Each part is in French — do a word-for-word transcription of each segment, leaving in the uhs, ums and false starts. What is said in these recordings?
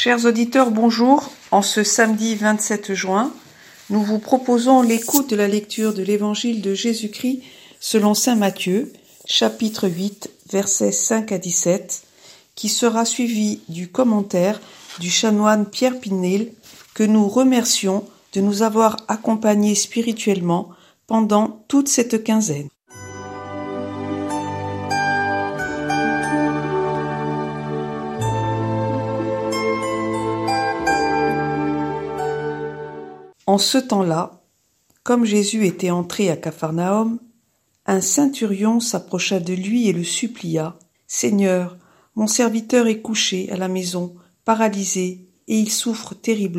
Chers auditeurs, bonjour. En ce samedi vingt-sept juin, nous vous proposons l'écoute de la lecture de l'Évangile de Jésus-Christ selon saint Matthieu, chapitre huit, versets cinq à dix-sept, qui sera suivi du commentaire du chanoine Pierre Pinel, que nous remercions de nous avoir accompagnés spirituellement pendant toute cette quinzaine. En ce temps-là, comme Jésus était entré à Capharnaüm, un centurion s'approcha de lui et le supplia. « Seigneur, mon serviteur est couché à la maison, paralysé, et il souffre terriblement. »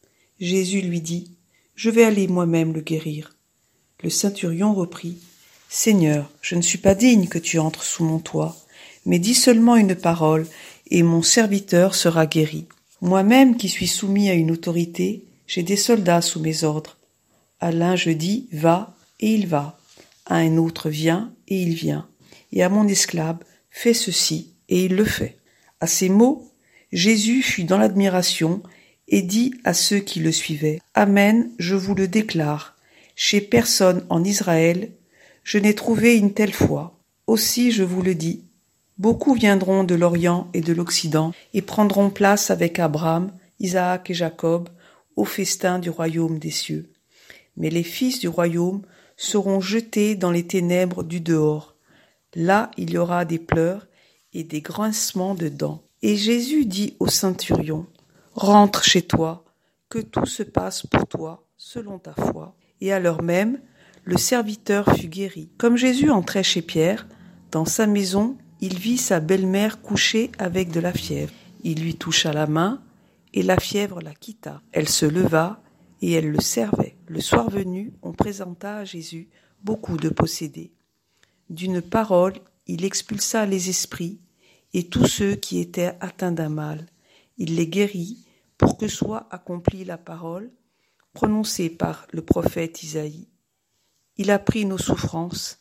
Jésus lui dit, « Je vais aller moi-même le guérir. » Le centurion reprit, « Seigneur, je ne suis pas digne que tu entres sous mon toit, mais dis seulement une parole, et mon serviteur sera guéri. Moi-même qui suis soumis à une autorité, j'ai des soldats sous mes ordres. À l'un je dis, va, et il va. À un autre, viens, et il vient. Et à mon esclave, fais ceci, et il le fait. » À ces mots, Jésus fut dans l'admiration et dit à ceux qui le suivaient, « Amen, je vous le déclare, chez personne en Israël, je n'ai trouvé une telle foi. Aussi je vous le dis, beaucoup viendront de l'Orient et de l'Occident et prendront place avec Abraham, Isaac et Jacob, au festin du royaume des cieux. Mais les fils du royaume seront jetés dans les ténèbres du dehors. Là il y aura des pleurs et des grincements de dents. » Et Jésus dit au centurion, « Rentre chez toi, que tout se passe pour toi, selon ta foi. » Et à l'heure même, le serviteur fut guéri. Comme Jésus entrait chez Pierre, dans sa maison, il vit sa belle-mère couchée avec de la fièvre. Il lui toucha la main, et la fièvre la quitta. Elle se leva, et elle le servait. Le soir venu, on présenta à Jésus beaucoup de possédés. D'une parole, il expulsa les esprits, et tous ceux qui étaient atteints d'un mal. Il les guérit, pour que soit accomplie la parole, prononcée par le prophète Isaïe. Il a pris nos souffrances,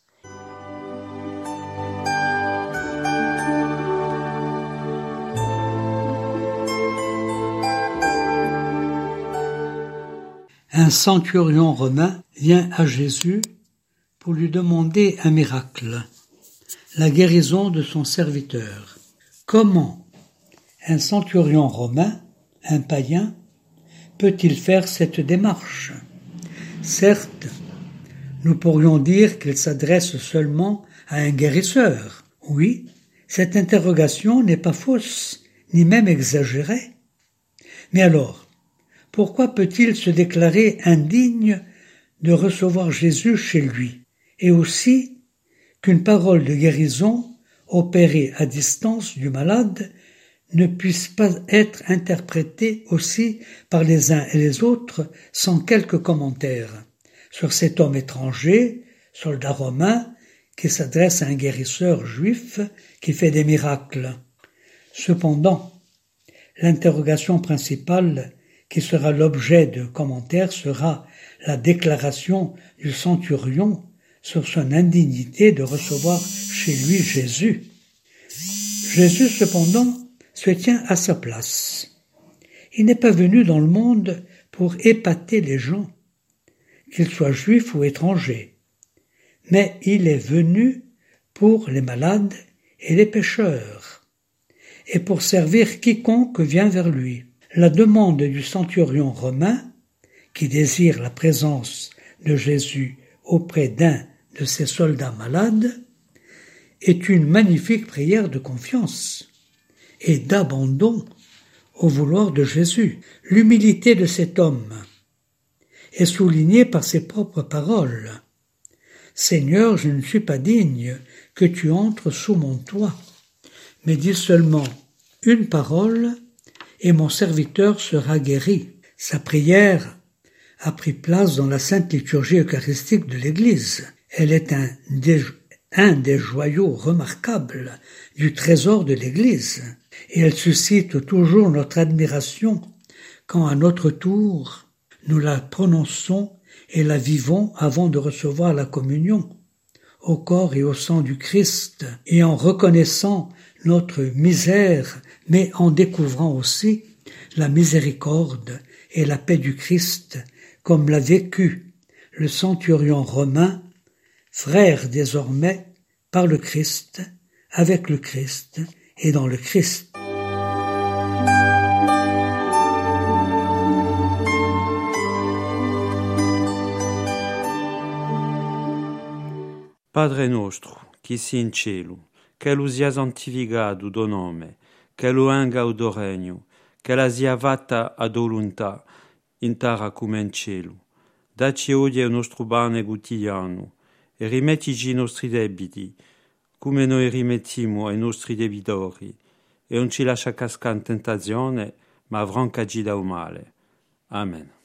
Un centurion romain vient à Jésus pour lui demander un miracle, la guérison de son serviteur. Comment un centurion romain, un païen, peut-il faire cette démarche? Certes, nous pourrions dire qu'il s'adresse seulement à un guérisseur. Oui, cette interrogation n'est pas fausse, ni même exagérée. Mais alors, pourquoi peut-il se déclarer indigne de recevoir Jésus chez lui, et aussi qu'une parole de guérison opérée à distance du malade ne puisse pas être interprétée aussi par les uns et les autres sans quelques commentaires sur cet homme étranger, soldat romain, qui s'adresse à un guérisseur juif qui fait des miracles. Cependant, l'interrogation principale qui sera l'objet de commentaires sera la déclaration du centurion sur son indignité de recevoir chez lui Jésus. Jésus, cependant, se tient à sa place. Il n'est pas venu dans le monde pour épater les gens, qu'ils soient juifs ou étrangers, mais il est venu pour les malades et les pécheurs, et pour servir quiconque vient vers lui. La demande du centurion romain, qui désire la présence de Jésus auprès d'un de ses soldats malades, est une magnifique prière de confiance et d'abandon au vouloir de Jésus. L'humilité de cet homme est soulignée par ses propres paroles. « Seigneur, je ne suis pas digne que tu entres sous mon toit, mais dis seulement une parole, et mon serviteur sera guéri. » Sa prière a pris place dans la sainte liturgie eucharistique de l'Église. Elle est un des, un des joyaux remarquables du trésor de l'Église, et elle suscite toujours notre admiration quand à notre tour nous la prononçons et la vivons avant de recevoir la communion, au corps et au sang du Christ, et en reconnaissant notre misère, mais en découvrant aussi la miséricorde et la paix du Christ, comme l'a vécu le centurion romain, frère désormais par le Christ, avec le Christ et dans le Christ. Padre nostro, qui si in cielo, che lo sia santificato do nome, che lo venga o do regno, che la sia fatta a do volontà, in terra come in cielo. Dacci oggi il nostro pane quotidiano, e rimettici i nostri debiti, come noi rimettiamo ai nostri debitori, e non ci lascia cascare in tentazione, ma affrancaci dal male. Amen.